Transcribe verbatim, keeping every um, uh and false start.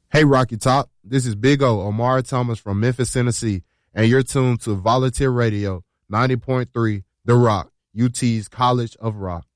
Hey, Rocky Top. This is Big O, Omari Thomas from Memphis, Tennessee, and you're tuned to Volunteer Radio ninety point three, The Rock, U T's College of Rock.